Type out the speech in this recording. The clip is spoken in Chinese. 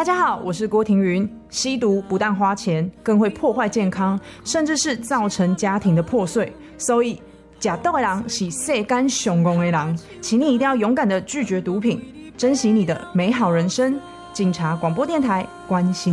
家好，我是郭庭云。吸毒不但花钱，更会破坏健康，甚至是造成家庭的破碎。所以，吃毒的人是世间上戆的人，请你一定要勇敢的拒绝毒品，珍惜你的美好人生。警察广播电台，关心。